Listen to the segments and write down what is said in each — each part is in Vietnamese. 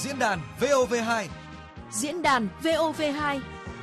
Diễn đàn VOV2. Diễn đàn VOV2.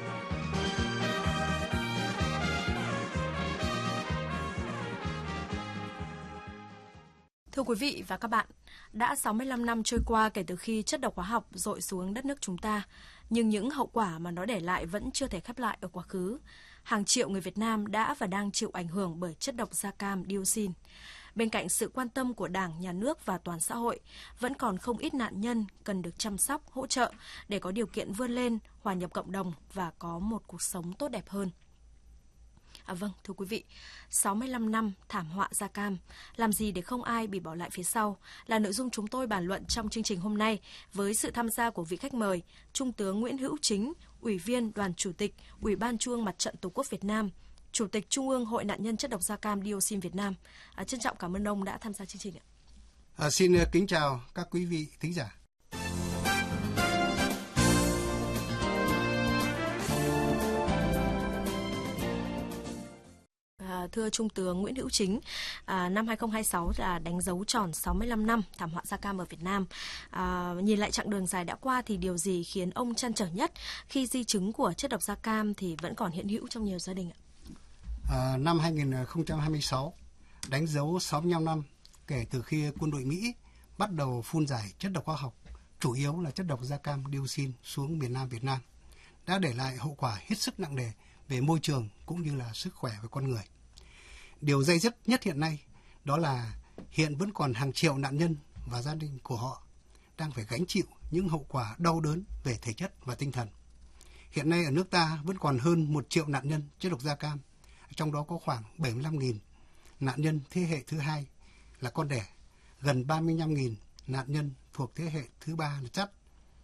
Thưa quý vị và các bạn, đã 65 năm trôi qua kể từ khi chất độc hóa học dội xuống đất nước chúng ta, nhưng những hậu quả mà nó để lại vẫn chưa thể khép lại ở quá khứ. Hàng triệu người Việt Nam đã và đang chịu ảnh hưởng bởi chất độc da cam dioxin. Bên cạnh sự quan tâm của Đảng, Nhà nước và toàn xã hội, vẫn còn không ít nạn nhân cần được chăm sóc, hỗ trợ để có điều kiện vươn lên, hòa nhập cộng đồng và có một cuộc sống tốt đẹp hơn. Vâng, thưa quý vị, 65 năm thảm họa da cam, làm gì để không ai bị bỏ lại phía sau là nội dung chúng tôi bàn luận trong chương trình hôm nay với sự tham gia của vị khách mời, Trung tướng Nguyễn Hữu Chính, Ủy viên Đoàn Chủ tịch Ủy ban Trung ương Mặt trận Tổ quốc Việt Nam, Chủ tịch Trung ương Hội nạn nhân chất độc da cam dioxin Việt Nam. Trân trọng cảm ơn ông đã tham gia chương trình ạ. Xin kính chào các quý vị thính giả. Thưa Trung tướng Nguyễn Hữu Chính, năm 2026 là đánh dấu tròn 65 năm thảm họa da cam ở Việt Nam. Nhìn lại chặng đường dài đã qua thì điều gì khiến ông trăn trở nhất khi di chứng của chất độc da cam thì vẫn còn hiện hữu trong nhiều gia đình ạ? Năm 2026 đánh dấu 65 năm kể từ khi quân đội Mỹ bắt đầu phun rải chất độc hóa học, chủ yếu là chất độc da cam dioxin xuống miền Nam Việt Nam, đã để lại hậu quả hết sức nặng nề về môi trường cũng như là sức khỏe của con người. Điều day dứt nhất hiện nay đó là hiện vẫn còn hàng triệu nạn nhân và gia đình của họ đang phải gánh chịu những hậu quả đau đớn về thể chất và tinh thần. Hiện nay ở nước ta vẫn còn hơn 1 triệu nạn nhân chất độc da cam, trong đó có khoảng 75.000 nạn nhân thế hệ thứ hai là con đẻ, gần 35.000 nạn nhân thuộc thế hệ thứ ba là chắt,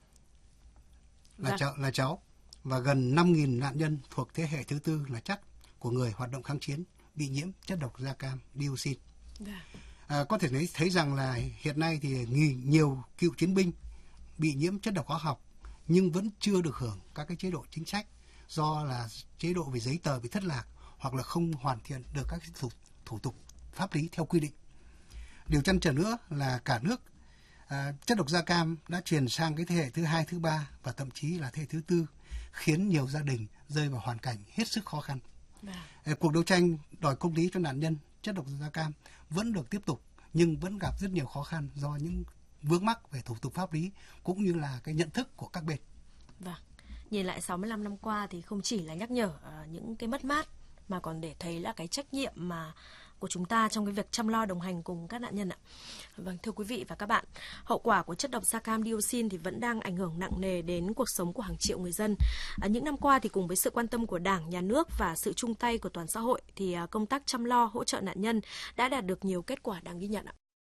là cháu, và gần 5.000 nạn nhân thuộc thế hệ thứ tư là chắt của người hoạt động kháng chiến bị nhiễm chất độc da cam dioxin. Có thể thấy rằng là hiện nay thì nhiều cựu chiến binh bị nhiễm chất độc hóa học nhưng vẫn chưa được hưởng các cái chế độ chính sách do là chế độ về giấy tờ bị thất lạc hoặc là không hoàn thiện được các thủ tục pháp lý theo quy định. Điều trăn trở nữa là cả nước chất độc da cam đã truyền sang cái thế hệ thứ hai, thứ ba và thậm chí là thế hệ thứ tư, khiến nhiều gia đình rơi vào hoàn cảnh hết sức khó khăn. Cuộc đấu tranh đòi công lý cho nạn nhân chất độc da cam vẫn được tiếp tục nhưng vẫn gặp rất nhiều khó khăn do những vướng mắc về thủ tục pháp lý cũng như là cái nhận thức của các bên. Nhìn lại 65 năm qua thì không chỉ là nhắc nhở những cái mất mát mà còn để thấy là cái trách nhiệm mà của chúng ta trong cái việc chăm lo đồng hành cùng các nạn nhân ạ. Vâng, thưa quý vị và các bạn, hậu quả của chất độc da cam dioxin thì vẫn đang ảnh hưởng nặng nề đến cuộc sống của hàng triệu người dân. Những năm qua thì cùng với sự quan tâm của Đảng, Nhà nước và sự chung tay của toàn xã hội thì công tác chăm lo hỗ trợ nạn nhân đã đạt được nhiều kết quả đáng ghi nhận ạ.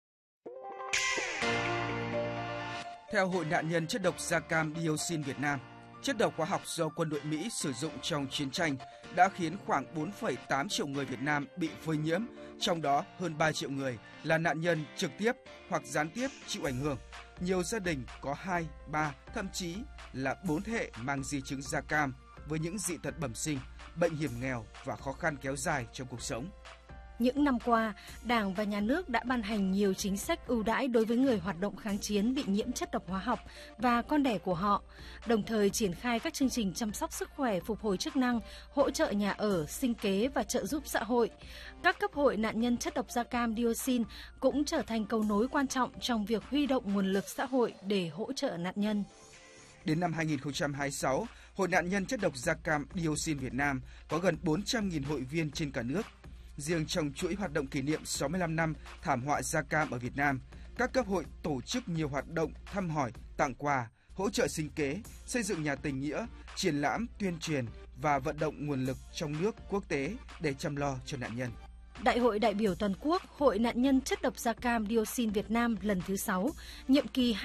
Theo Hội nạn nhân chất độc da cam dioxin Việt Nam, chất độc hóa học do quân đội Mỹ sử dụng trong chiến tranh đã khiến khoảng 4,8 triệu người Việt Nam bị phơi nhiễm, trong đó hơn 3 triệu người là nạn nhân trực tiếp hoặc gián tiếp chịu ảnh hưởng. Nhiều gia đình có 2, 3, thậm chí là 4 thế hệ mang di chứng da cam với những dị tật bẩm sinh, bệnh hiểm nghèo và khó khăn kéo dài trong cuộc sống. Những năm qua, Đảng và Nhà nước đã ban hành nhiều chính sách ưu đãi đối với người hoạt động kháng chiến bị nhiễm chất độc hóa học và con đẻ của họ, đồng thời triển khai các chương trình chăm sóc sức khỏe, phục hồi chức năng, hỗ trợ nhà ở, sinh kế và trợ giúp xã hội. Các cấp hội nạn nhân chất độc da cam dioxin cũng trở thành cầu nối quan trọng trong việc huy động nguồn lực xã hội để hỗ trợ nạn nhân. Đến năm 2026, Hội nạn nhân chất độc da cam dioxin Việt Nam có gần 400.000 hội viên trên cả nước. Riêng trong chuỗi hoạt động kỷ niệm 65 năm thảm họa da cam ở Việt Nam, các cấp hội tổ chức nhiều hoạt động thăm hỏi, tặng quà, hỗ trợ sinh kế, xây dựng nhà tình nghĩa, triển lãm, tuyên truyền và vận động nguồn lực trong nước, quốc tế để chăm lo cho nạn nhân. Đại hội đại biểu toàn quốc Hội nạn nhân chất độc da cam dioxin Việt Nam lần thứ 6, nhiệm kỳ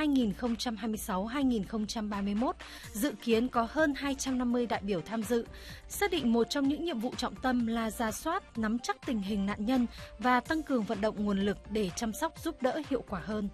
2026-2031, dự kiến có hơn 250 đại biểu tham dự. Xác định một trong những nhiệm vụ trọng tâm là rà soát, nắm chắc tình hình nạn nhân và tăng cường vận động nguồn lực để chăm sóc giúp đỡ hiệu quả hơn.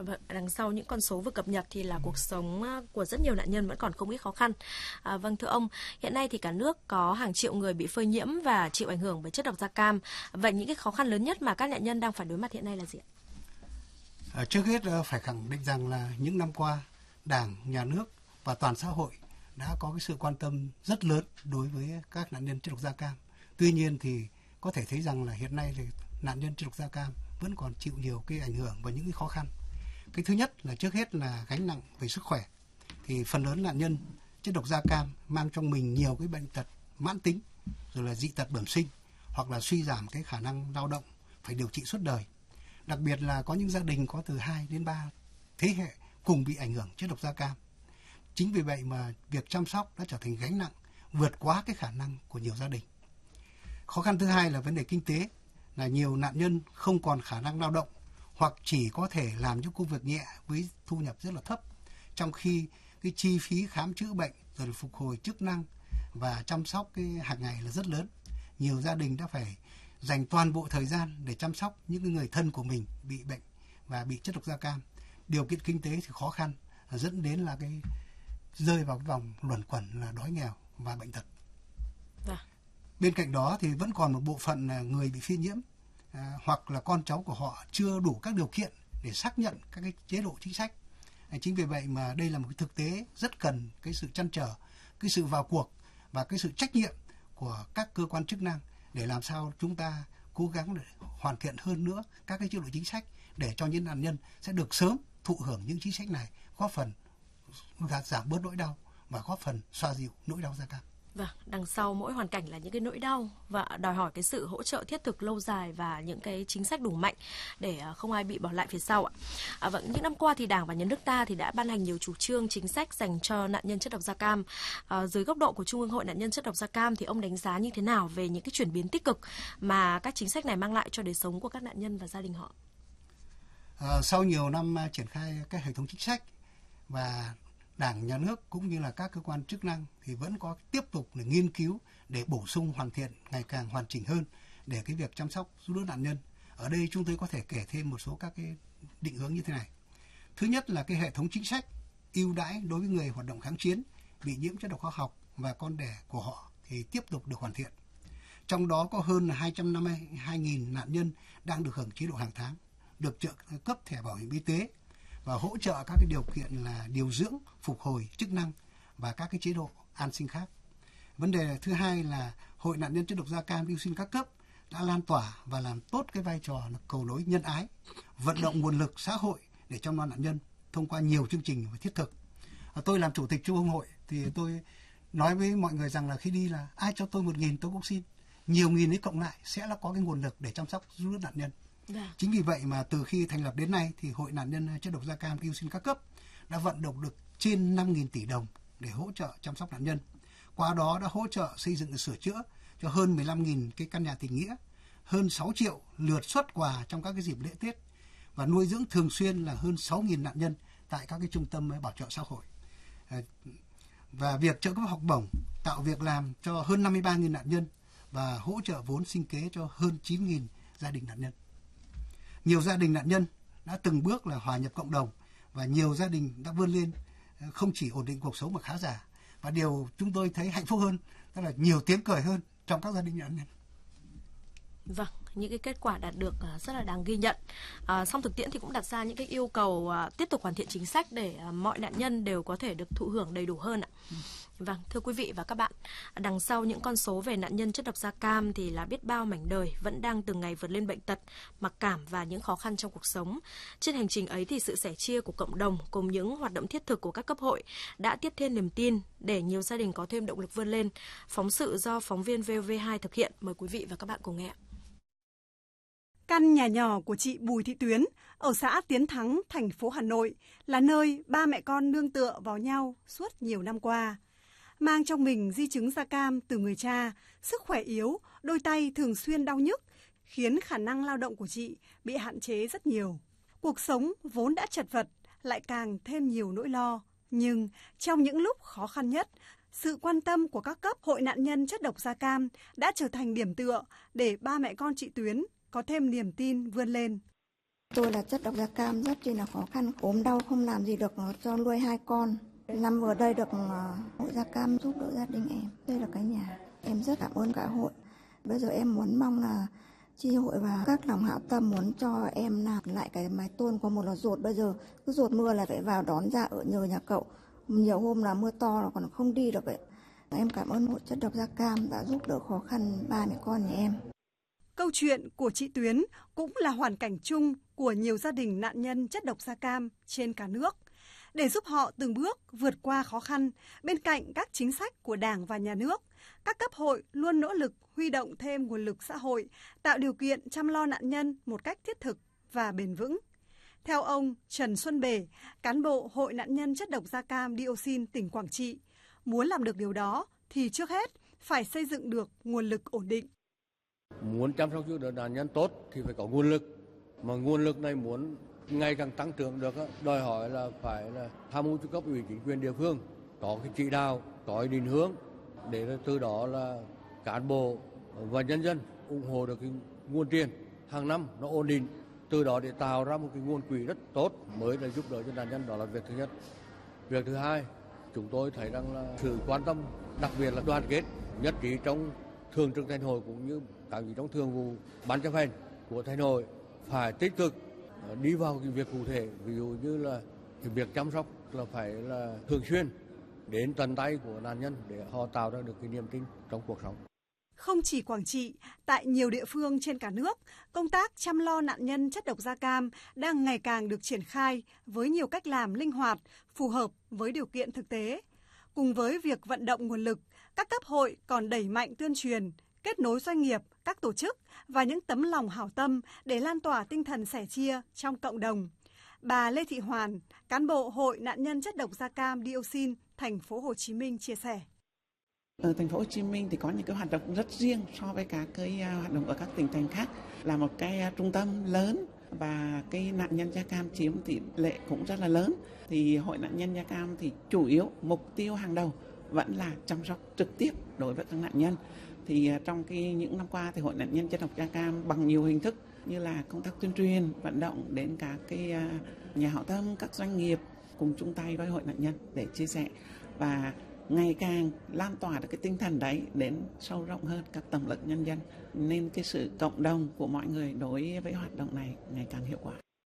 Vâng, đằng sau những con số vừa cập nhật thì là cuộc sống của rất nhiều nạn nhân vẫn còn không ít khó khăn. Vâng, thưa ông, hiện nay thì cả nước có hàng triệu người bị phơi nhiễm và chịu ảnh hưởng bởi chất độc da cam. Vậy những cái khó khăn lớn nhất mà các nạn nhân đang phải đối mặt hiện nay là gì ạ? Trước hết phải khẳng định rằng là những năm qua, Đảng, Nhà nước và toàn xã hội đã có cái sự quan tâm rất lớn đối với các nạn nhân chất độc da cam. Tuy nhiên thì có thể thấy rằng là hiện nay thì nạn nhân chất độc da cam vẫn còn chịu nhiều cái ảnh hưởng và những cái khó khăn. Cái thứ nhất là trước hết là gánh nặng về sức khỏe. Thì phần lớn nạn nhân chất độc da cam mang trong mình nhiều cái bệnh tật mãn tính, rồi là dị tật bẩm sinh, hoặc là suy giảm cái khả năng lao động, phải điều trị suốt đời. Đặc biệt là có những gia đình có từ 2 đến 3 thế hệ cùng bị ảnh hưởng chất độc da cam. Chính vì vậy mà việc chăm sóc đã trở thành gánh nặng vượt quá cái khả năng của nhiều gia đình. Khó khăn thứ hai là vấn đề kinh tế, là nhiều nạn nhân không còn khả năng lao động hoặc chỉ có thể làm những công việc nhẹ với thu nhập rất là thấp, trong khi cái chi phí khám chữa bệnh rồi phục hồi chức năng và chăm sóc cái hàng ngày là rất lớn. Nhiều gia đình đã phải dành toàn bộ thời gian để chăm sóc những người thân của mình bị bệnh và bị chất độc da cam. Điều kiện kinh tế thì khó khăn, dẫn đến là cái rơi vào cái vòng luẩn quẩn là đói nghèo và bệnh tật. Bên cạnh đó thì vẫn còn một bộ phận người bị phơi nhiễm hoặc là con cháu của họ chưa đủ các điều kiện để xác nhận các cái chế độ chính sách. Chính vì vậy mà đây là một cái thực tế rất cần cái sự trăn trở, cái sự vào cuộc và cái sự trách nhiệm của các cơ quan chức năng để làm sao chúng ta cố gắng để hoàn thiện hơn nữa các cái chế độ chính sách để cho những nạn nhân sẽ được sớm thụ hưởng những chính sách này, góp phần giảm bớt nỗi đau và góp phần xoa dịu nỗi đau da cam. Vâng, đằng sau mỗi hoàn cảnh là những cái nỗi đau và đòi hỏi cái sự hỗ trợ thiết thực lâu dài và những cái chính sách đủ mạnh để không ai bị bỏ lại phía sau ạ. Vâng, những năm qua thì Đảng và Nhà nước ta thì đã ban hành nhiều chủ trương chính sách dành cho nạn nhân chất độc da cam. Dưới góc độ của Trung ương Hội Nạn nhân chất độc da cam thì ông đánh giá như thế nào về những cái chuyển biến tích cực mà các chính sách này mang lại cho đời sống của các nạn nhân và gia đình họ? Sau nhiều năm triển khai các hệ thống chính sách và Đảng, Nhà nước cũng như là các cơ quan chức năng thì vẫn có tiếp tục để nghiên cứu để bổ sung hoàn thiện ngày càng hoàn chỉnh hơn để cái việc chăm sóc giúp đỡ nạn nhân. Ở đây chúng tôi có thể kể thêm một số các cái định hướng như thế này. Thứ nhất là cái hệ thống chính sách ưu đãi đối với người hoạt động kháng chiến bị nhiễm chất độc hóa học và con đẻ của họ thì tiếp tục được hoàn thiện. Trong đó có hơn 252.000 nạn nhân đang được hưởng chế độ hàng tháng, được trợ cấp thẻ bảo hiểm y tế và hỗ trợ các cái điều kiện là điều dưỡng, phục hồi chức năng và các cái chế độ an sinh khác. Vấn đề thứ hai là Hội Nạn nhân chất độc da cam dioxin các cấp đã lan tỏa và làm tốt cái vai trò là cầu nối nhân ái, vận động nguồn lực xã hội để chăm lo nạn nhân thông qua nhiều chương trình và thiết thực. Tôi làm chủ tịch Trung ương Hội thì tôi nói với mọi người rằng là khi đi là ai cho tôi 1.000 tôi cũng xin, nhiều nghìn ấy cộng lại sẽ là có cái nguồn lực để chăm sóc giúp đỡ nạn nhân. Chính vì vậy mà từ khi thành lập đến nay thì Hội Nạn nhân chất độc da cam dioxin các cấp đã vận động được trên 5.000 tỷ đồng để hỗ trợ chăm sóc nạn nhân. Qua đó đã hỗ trợ xây dựng và sửa chữa cho hơn 15.000 cái căn nhà tình nghĩa, hơn 6 triệu lượt xuất quà trong các cái dịp lễ Tết và nuôi dưỡng thường xuyên là hơn 6.000 nạn nhân tại các cái trung tâm bảo trợ xã hội. Và việc trợ cấp học bổng tạo việc làm cho hơn 53.000 nạn nhân và hỗ trợ vốn sinh kế cho hơn 9.000 gia đình nạn nhân. Nhiều gia đình nạn nhân đã từng bước là hòa nhập cộng đồng và nhiều gia đình đã vươn lên không chỉ ổn định cuộc sống mà khá giả. Và điều chúng tôi thấy hạnh phúc hơn, tức là nhiều tiếng cười hơn trong các gia đình nạn nhân. Vâng, những cái kết quả đạt được rất là đáng ghi nhận. Song thực tiễn thì cũng đặt ra những cái yêu cầu tiếp tục hoàn thiện chính sách để mọi nạn nhân đều có thể được thụ hưởng đầy đủ hơn ạ. Vâng, thưa quý vị và các bạn, đằng sau những con số về nạn nhân chất độc da cam thì là biết bao mảnh đời vẫn đang từng ngày vượt lên bệnh tật, mặc cảm và những khó khăn trong cuộc sống. Trên hành trình ấy thì sự sẻ chia của cộng đồng cùng những hoạt động thiết thực của các cấp hội đã tiếp thêm niềm tin để nhiều gia đình có thêm động lực vươn lên. Phóng sự do phóng viên VOV2 thực hiện, mời quý vị và các bạn cùng nghe. Căn nhà nhỏ của chị Bùi Thị Tuyến ở xã Tiến Thắng, thành phố Hà Nội là nơi ba mẹ con nương tựa vào nhau suốt nhiều năm qua. Mang trong mình di chứng da cam từ người cha, sức khỏe yếu, đôi tay thường xuyên đau nhức, khiến khả năng lao động của chị bị hạn chế rất nhiều. Cuộc sống vốn đã chật vật, lại càng thêm nhiều nỗi lo. Nhưng trong những lúc khó khăn nhất, sự quan tâm của các cấp Hội Nạn nhân chất độc da cam đã trở thành điểm tựa để ba mẹ con chị Tuyến có thêm niềm tin vươn lên. Tôi là chất độc da cam rất chi là khó khăn, ốm đau không làm gì được cho nuôi 2 con. Năm vừa đây được hội da cam giúp đỡ gia đình em. Đây là cái nhà. Em rất cảm ơn cả hội. Bây giờ em muốn mong là chi hội và các lòng hảo tâm muốn cho em làm lại cái mái tôn của một là dột. Bây giờ cứ dột mưa là phải vào đón ra ở nhờ nhà cậu. Nhiều hôm là mưa to là còn không đi được vậy. Em cảm ơn hội chất độc da cam đã giúp đỡ khó khăn ba mẹ con nhà em. Câu chuyện của chị Tuyến cũng là hoàn cảnh chung của nhiều gia đình nạn nhân chất độc da cam trên cả nước. Để giúp họ từng bước vượt qua khó khăn, bên cạnh các chính sách của Đảng và Nhà nước, các cấp hội luôn nỗ lực huy động thêm nguồn lực xã hội, tạo điều kiện chăm lo nạn nhân một cách thiết thực và bền vững. Theo ông Trần Xuân Bể, cán bộ Hội nạn nhân chất độc da cam dioxin tỉnh Quảng Trị, muốn làm được điều đó thì trước hết phải xây dựng được nguồn lực ổn định. Muốn chăm sóc giúp đỡ nạn nhân tốt thì phải có nguồn lực, mà nguồn lực này muốn ngày càng tăng trưởng được đòi hỏi là phải là tham mưu cho cấp ủy chính quyền địa phương có cái chỉ đạo, có cái định hướng để từ đó là cán bộ và nhân dân ủng hộ được cái nguồn tiền hàng năm nó ổn định, từ đó để tạo ra một cái nguồn quỹ rất tốt mới là giúp đỡ cho nạn nhân. Đó là việc thứ nhất. Việc thứ hai, chúng tôi thấy rằng là sự quan tâm, đặc biệt là đoàn kết nhất trí trong thường trực Thành hội cũng như các vị trong thường vụ ban chấp hành của Thành hội phải tích cực đi vào cái việc cụ thể, ví dụ như là cái việc chăm sóc là phải là thường xuyên đến tận tay của nạn nhân để họ tạo ra được cái niềm tin trong cuộc sống. Không chỉ Quảng Trị, tại nhiều địa phương trên cả nước, công tác chăm lo nạn nhân chất độc da cam đang ngày càng được triển khai với nhiều cách làm linh hoạt, phù hợp với điều kiện thực tế. Cùng với việc vận động nguồn lực, các cấp hội còn đẩy mạnh tuyên truyền, kết nối doanh nghiệp, các tổ chức và những tấm lòng hảo tâm để lan tỏa tinh thần sẻ chia trong cộng đồng. Bà Lê Thị Hoàn, cán bộ Hội nạn nhân chất độc da cam dioxin thành phố Hồ Chí Minh chia sẻ. Ở thành phố Hồ Chí Minh thì có những cái hoạt động rất riêng so với các cái hoạt động ở các tỉnh thành khác, là một cái trung tâm lớn và cái nạn nhân da cam chiếm tỷ lệ cũng rất là lớn. Thì Hội nạn nhân da cam thì chủ yếu mục tiêu hàng đầu vẫn là chăm sóc trực tiếp đối với các nạn nhân. Thì trong những năm qua thì Hội nạn nhân chất độc da cam bằng nhiều hình thức như là công tác tuyên truyền, vận động đến các cái nhà hảo tâm, các doanh nghiệp cùng chung tay với Hội nạn nhân để chia sẻ và ngày càng lan tỏa được cái tinh thần đấy đến sâu rộng hơn các tầng lớp nhân dân, nên cái sự cộng đồng của mọi người đối với hoạt động này ngày càng hiệu quả.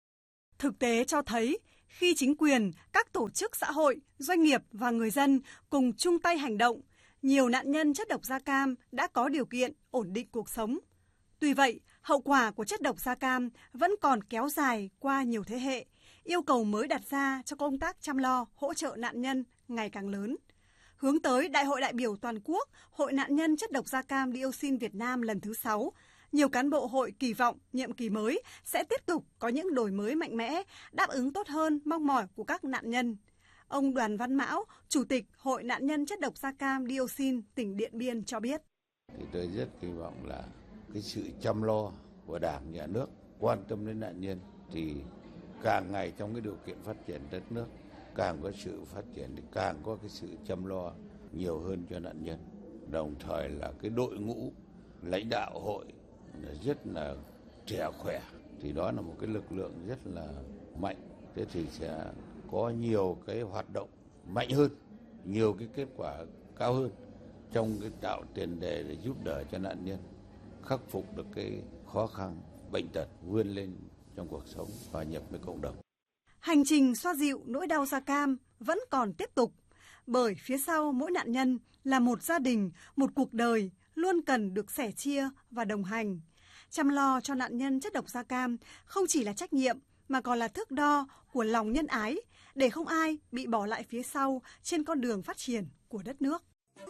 Thực tế cho thấy, khi chính quyền, các tổ chức xã hội, doanh nghiệp và người dân cùng chung tay hành động, nhiều nạn nhân chất độc da cam đã có điều kiện ổn định cuộc sống. Tuy vậy, hậu quả của chất độc da cam vẫn còn kéo dài qua nhiều thế hệ, yêu cầu mới đặt ra cho công tác chăm lo, hỗ trợ nạn nhân ngày càng lớn. Hướng tới Đại hội đại biểu toàn quốc Hội nạn nhân chất độc da cam dioxin Việt Nam lần thứ 6, nhiều cán bộ hội kỳ vọng nhiệm kỳ mới sẽ tiếp tục có những đổi mới mạnh mẽ, đáp ứng tốt hơn mong mỏi của các nạn nhân. Ông Đoàn Văn Mão, Chủ tịch Hội nạn nhân chất độc da cam dioxin tỉnh Điện Biên cho biết. Thì tôi rất kỳ vọng là cái sự chăm lo của Đảng, Nhà nước quan tâm đến nạn nhân thì càng ngày trong cái điều kiện phát triển đất nước, càng có sự phát triển thì càng có cái sự chăm lo nhiều hơn cho nạn nhân. Đồng thời là cái đội ngũ lãnh đạo hội rất là trẻ khỏe, thì đó là một cái lực lượng rất là mạnh. Thế thì sẽ có nhiều cái hoạt động mạnh hơn, nhiều cái kết quả cao hơn trong cái tạo tiền đề để giúp đỡ cho nạn nhân khắc phục được cái khó khăn, bệnh tật, vươn lên trong cuộc sống, hòa nhập với cộng đồng. Hành trình xoa dịu nỗi đau da cam vẫn còn tiếp tục, bởi phía sau mỗi nạn nhân là một gia đình, một cuộc đời luôn cần được sẻ chia và đồng hành. Chăm lo cho nạn nhân chất độc da cam không chỉ là trách nhiệm mà còn là thước đo của lòng nhân ái để không ai bị bỏ lại phía sau trên con đường phát triển của đất nước.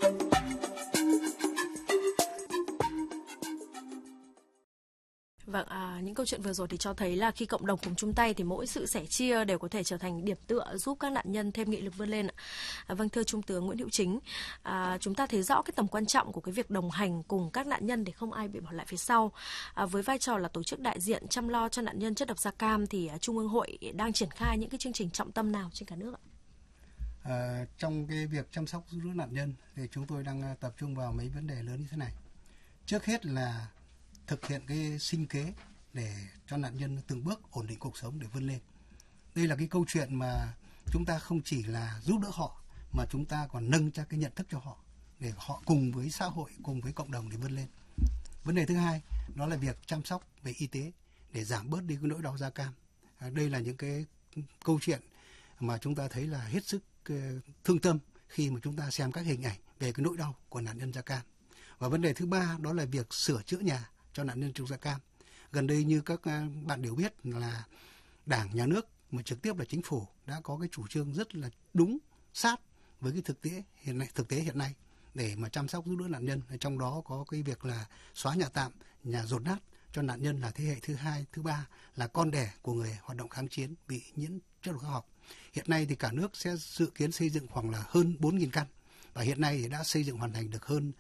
Vâng, những câu chuyện vừa rồi thì cho thấy là khi cộng đồng cùng chung tay thì mỗi sự sẻ chia đều có thể trở thành điểm tựa giúp các nạn nhân thêm nghị lực vươn lên. Vâng, thưa Trung tướng Nguyễn Hữu Chính, chúng ta thấy rõ cái tầm quan trọng của cái việc đồng hành cùng các nạn nhân để không ai bị bỏ lại phía sau. Với vai trò là tổ chức đại diện chăm lo cho nạn nhân chất độc da cam thì Trung ương Hội đang triển khai những cái chương trình trọng tâm nào trên cả nước ạ? Trong cái việc chăm sóc giúp đỡ nạn nhân thì chúng tôi đang tập trung vào mấy vấn đề lớn như thế này. Trước hết là thực hiện cái sinh kế để cho nạn nhân từng bước ổn định cuộc sống để vươn lên. Đây là cái câu chuyện mà chúng ta không chỉ là giúp đỡ họ mà chúng ta còn nâng cho cái nhận thức cho họ để họ cùng với xã hội, cùng với cộng đồng để vươn lên. Vấn đề thứ hai đó là việc chăm sóc về y tế để giảm bớt đi cái nỗi đau da cam. Đây là những cái câu chuyện mà chúng ta thấy là hết sức thương tâm khi mà chúng ta xem các hình ảnh về cái nỗi đau của nạn nhân da cam. Và vấn đề thứ ba đó là việc sửa chữa nhà cho nạn nhân da cam. Gần đây như các bạn đều biết là Đảng, Nhà nước mà trực tiếp là Chính phủ đã có cái chủ trương rất là đúng, sát với cái thực tế hiện nay để mà chăm sóc giúp đỡ nạn nhân. Trong đó có cái việc là xóa nhà tạm, nhà dột nát cho nạn nhân là thế hệ thứ hai, thứ ba là con đẻ của người hoạt động kháng chiến bị nhiễm chất độc hóa học. Hiện nay thì cả nước sẽ dự kiến xây dựng khoảng là hơn 4.000 căn và hiện nay thì đã xây dựng hoàn thành được hơn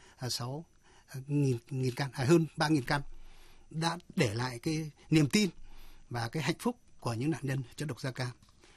6.000 căn, hơn 3.000 căn, đã để lại cái niềm tin và cái hạnh phúc của những nạn nhân chất độc da cam.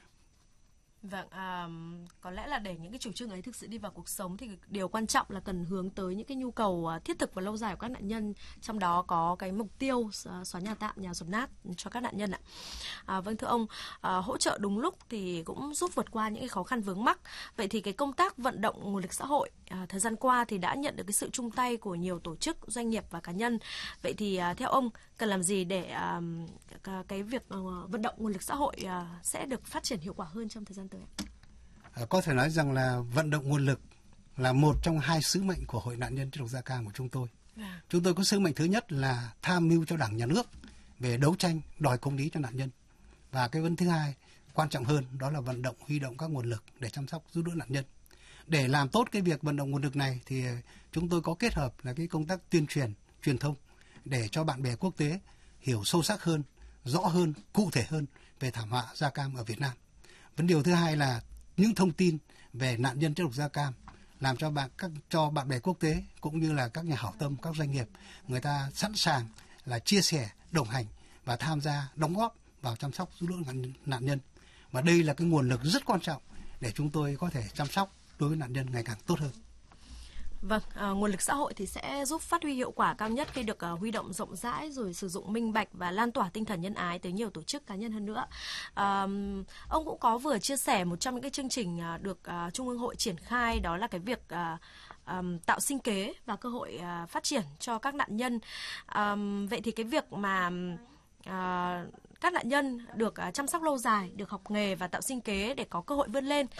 Vâng, có lẽ là để những cái chủ trương ấy thực sự đi vào cuộc sống thì điều quan trọng là cần hướng tới những cái nhu cầu thiết thực và lâu dài của các nạn nhân, trong đó có cái mục tiêu xóa nhà tạm, nhà dột nát cho các nạn nhân ạ. Vâng, thưa ông, hỗ trợ đúng lúc thì cũng giúp vượt qua những cái khó khăn vướng mắc. Vậy thì cái công tác vận động nguồn lực xã hội thời gian qua thì đã nhận được cái sự chung tay của nhiều tổ chức, doanh nghiệp và cá nhân. Vậy thì theo ông cần làm gì để cái việc vận động nguồn lực xã hội sẽ được phát triển hiệu quả hơn trong thời gian tới? Có thể nói rằng là vận động nguồn lực là một trong hai sứ mệnh của Hội nạn nhân chất độc da cam của chúng tôi. Chúng tôi có sứ mệnh thứ nhất là tham mưu cho Đảng, Nhà nước về đấu tranh đòi công lý cho nạn nhân. Và cái vấn thứ hai quan trọng hơn đó là vận động, huy động các nguồn lực để chăm sóc giúp đỡ nạn nhân. Để làm tốt cái việc vận động nguồn lực này thì chúng tôi có kết hợp là cái công tác tuyên truyền, truyền thông để cho bạn bè quốc tế hiểu sâu sắc hơn, rõ hơn, cụ thể hơn về thảm họa da cam ở Việt Nam. Điều thứ hai là những thông tin về nạn nhân chất độc da cam làm cho bạn bè quốc tế cũng như là các nhà hảo tâm, các doanh nghiệp người ta sẵn sàng là chia sẻ, đồng hành và tham gia đóng góp vào chăm sóc giúp đỡ nạn nhân. Và đây là cái nguồn lực rất quan trọng để chúng tôi có thể chăm sóc đối với nạn nhân ngày càng tốt hơn. Vâng, nguồn lực xã hội thì sẽ giúp phát huy hiệu quả cao nhất khi được huy động rộng rãi, rồi sử dụng minh bạch và lan tỏa tinh thần nhân ái tới nhiều tổ chức cá nhân hơn nữa. Ông cũng có vừa chia sẻ một trong những cái chương trình được Trung ương Hội triển khai, đó là cái việc tạo sinh kế và cơ hội phát triển cho các nạn nhân. Vậy thì cái việc mà các nạn nhân được chăm sóc lâu dài, được học nghề và tạo sinh kế để có cơ hội vươn lên